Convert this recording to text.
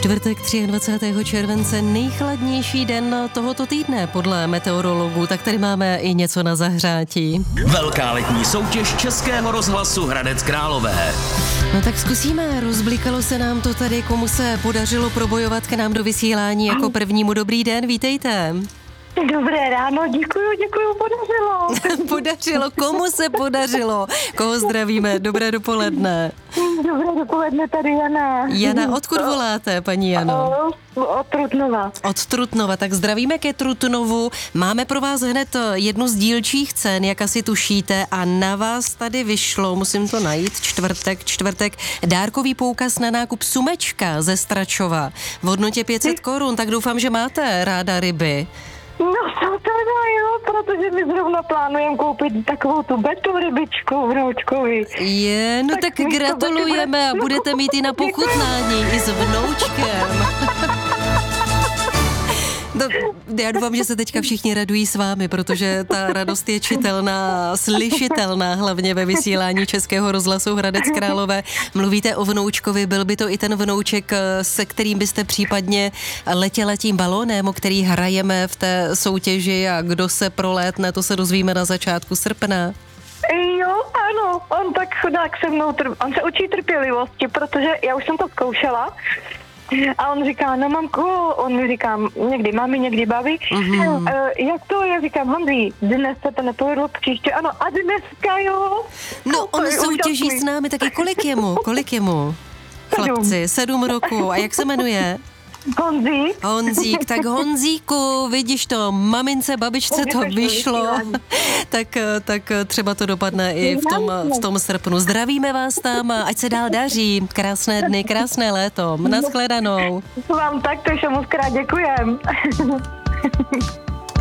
Čtvrtek 23. července, nejchladnější den tohoto týdne podle meteorologů, tak tady máme i něco na zahřátí. Velká letní soutěž Českého rozhlasu Hradec Králové. No tak zkusíme, rozblikalo se nám to tady, komu se podařilo probojovat k nám do vysílání jako prvnímu. Dobrý den, vítejte. Dobré ráno, děkuju, podařilo. Podařilo, komu se podařilo? Koho zdravíme? Dobré dopoledne. Dobré dopoledne, tady Jana. Jana, odkud voláte, paní Jano? Od Trutnova. Od Trutnova, tak zdravíme ke Trutnovu. Máme pro vás hned jednu z dílčích cen, jak asi tušíte, a na vás tady vyšlo, musím to najít, čtvrtek, dárkový poukaz na nákup sumečka ze Stračova v hodnotě 500 korun, tak doufám, že máte ráda ryby. No to teda jo, protože my zrovna plánujeme koupit takovou tu betu rybičku vnoučkovi. No tak gratulujeme a budete mít i na pochutnání i s vnoučkem. No, já doufám, že se teďka všichni radují s vámi, protože ta radost je čitelná, slyšitelná, hlavně ve vysílání Českého rozhlasu Hradec Králové. Mluvíte o vnoučkovi, byl by to i ten vnouček, se kterým byste případně letěla tím balónem, o který hrajeme v té soutěži, a kdo se prolétne, to se dozvíme na začátku srpna. Jo, ano, on tak chudák se mnou, on se učí trpělivosti, protože já už jsem to zkoušela. A on říká, no mamko, on mi říká, někdy mami, někdy babi. Jak to? Já říkám, Honzi, dnes se to nepovedlo, příště ano, a dneska jo. No, on soutěží s námi taky, kolik je mu? Chlapci, 7 roků. A jak se jmenuje? Honzík, tak Honzíku, vidíš to, mamince, babičce to vyšlo, tak třeba to dopadne i v tom srpnu. Zdravíme vás tam a ať se dál daří. Krásné dny, krásné léto. Nashledanou. Vám takto, že moc krát děkujem.